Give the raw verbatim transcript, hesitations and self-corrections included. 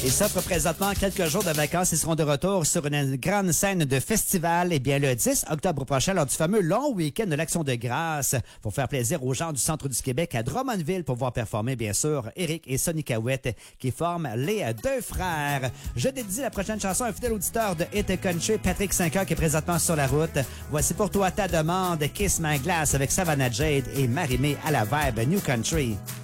Ils s'offrent présentement quelques jours de vacances. Ils seront de retour sur une grande scène de festival. Eh bien, le dix octobre prochain, lors du fameux long week-end de l'Action de grâce, pour faire plaisir aux gens du centre du Québec à Drummondville pour voir performer, bien sûr, Eric et Sonny Cahouette qui forment les deux frères. Je dédie la prochaine chanson à un fidèle auditeur de Hit Country, Patrick Cinqueur, qui est présentement sur la route. Voici pour toi ta demande, Kiss My Glass avec Savannah Jade et Marie-Mé à la vibe New Country.